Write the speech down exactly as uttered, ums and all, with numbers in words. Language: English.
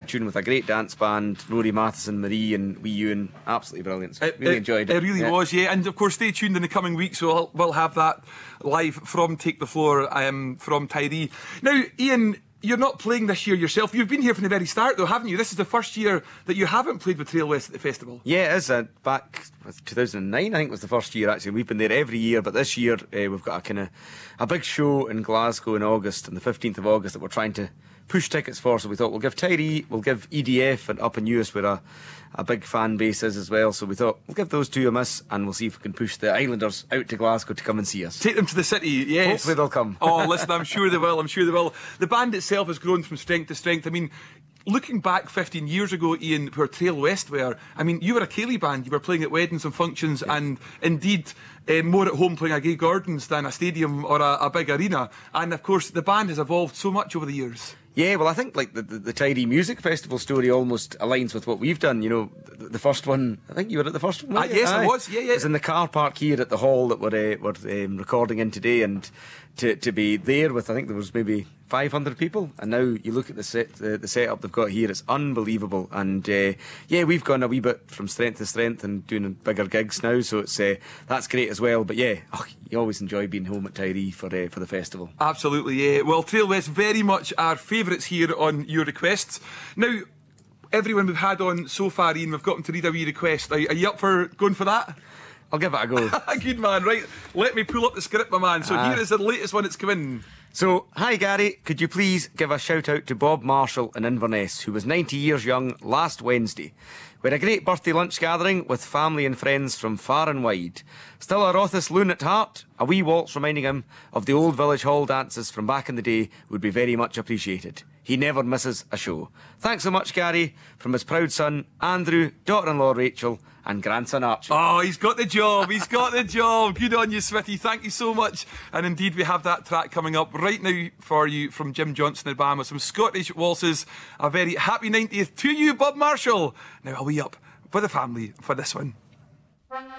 tune with a great dance band, Rory Matheson, Marie and wee Ewan. Absolutely brilliant. So It, really it, enjoyed it. It really yeah. was, yeah. And of course, stay tuned in the coming weeks. We'll, we'll have that live from Take the Floor um, from Tyree. Now, Ian, you're not playing this year yourself. You've been here from the very start, though, haven't you? This is the first year that you haven't played with Trail West at the festival. Yeah, it is. Uh, back two thousand nine, I think, was the first year, actually. We've been there every year, but this year uh, we've got a kind of a big show in Glasgow in August, on the fifteenth of August, that we're trying to push tickets for. So we thought we'll give Tyree, we'll give E D F, and Up in News, where a, a big fan base is as well. So we thought we'll give those two a miss, and we'll see if we can push the Islanders out to Glasgow to come and see us. Take them to the city, yes. Hopefully they'll come. Oh, listen, I'm sure they will. I'm sure they will. The band itself has grown from strength to strength. I mean, looking back fifteen years ago, Ian, where Trail West were, I mean, you were a Cayley band. You were playing at weddings and functions, yeah. and indeed uh, more at home playing at Gay Gardens than a stadium or a, a big arena. And of course, the band has evolved so much over the years. Yeah, well, I think like the, the, the Tyree Music Festival story almost aligns with what we've done. You know, the, the first one, I think you were at the first one. Uh, yes, I was. Yeah, yeah. It was in the car park here at the hall that we're, uh, we're um, recording in today, and to to be there with, I think there was maybe five hundred people, and now you look at the set, the, the setup they've got here, it's unbelievable. And uh, yeah, we've gone a wee bit from strength to strength and doing bigger gigs now, so it's uh, that's great as well. But yeah, oh, you always enjoy being home at Tyree for uh, for the festival. Absolutely, yeah. Well, Trail West very much our favourites here on Your Requests. Now, everyone we've had on so far, Ian, we've got them to read a wee request. Are, are you up for going for that? I'll give it a go. Good man, right. Let me pull up the script, my man. So uh, here is the latest one that's come in. So, hi Gary, could you please give a shout out to Bob Marshall in Inverness, who was ninety years young last Wednesday. We had a great birthday lunch gathering with family and friends from far and wide. Still a Rothes loon at heart, a wee waltz reminding him of the old village hall dances from back in the day would be very much appreciated. He never misses a show. Thanks so much, Gary, from his proud son, Andrew, daughter-in-law, Rachel, and grandson, Archie. Oh, he's got the job. He's got the job. Good on you, Smitty. Thank you so much. And indeed, we have that track coming up right now for you from Jim Johnson Obama. Some Scottish waltzes. A very happy ninetieth to you, Bob Marshall. Now, are we up for the family for this one?